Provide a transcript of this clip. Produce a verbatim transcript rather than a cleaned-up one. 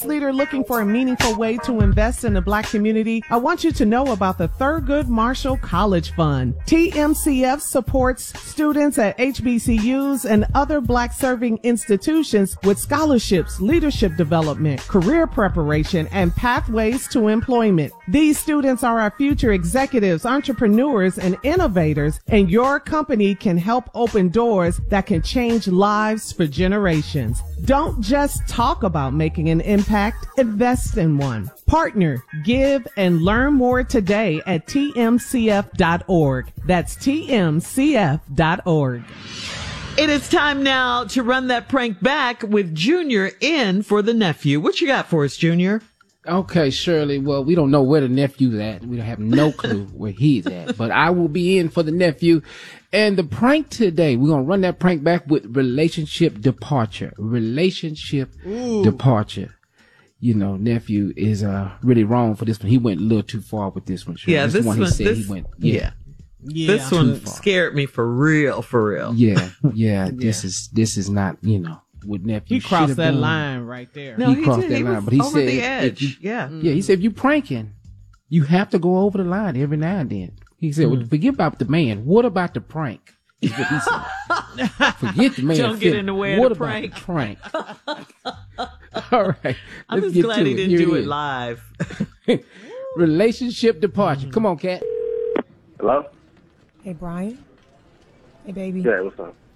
Leader looking for a meaningful way to invest in the Black community, I want you to know about the Thurgood Marshall College Fund. T M C F supports students at H B C Us and other Black serving institutions with scholarships, leadership development, career preparation, and pathways to employment. These students are our future executives, entrepreneurs, and innovators, and your company can help open doors that can change lives for generations. Don't just talk about making an impact, invest in one. Partner, give, and learn more today at T M C F dot org. That's T M C F dot org. It is time now to run that prank back with Junior in for the nephew. What you got for us, Junior? Okay, Shirley. Well, we don't know where the nephew's at. We don't have no clue where he's at. But I will be in for the nephew. And the prank today, we're going to run that prank back with relationship departure. Relationship Ooh. departure. You know, nephew is uh really wrong for this one. He went a little too far with this one. Shirley. Yeah, this, this one, one he said this, he went. Yeah. yeah. Yeah, this one scared me for real, for real. Yeah, yeah. This yeah. is this is not, you know. With nephew, he crossed that done. line right there. No, he, he crossed did. that he line, but he over said, the edge. You, yeah, yeah. He said, if you pranking, you have to go over the line every now and then. He said, mm. well, forget about the man. What about the prank? Is what he said. Forget the man. Don't get in the way what of the prank. Prank? All right. I'm just glad he didn't Here do it, it live. Relationship departure. Mm. Come on, Kat. Hello. Hey, Brian. Hey, baby. Yeah, what's up?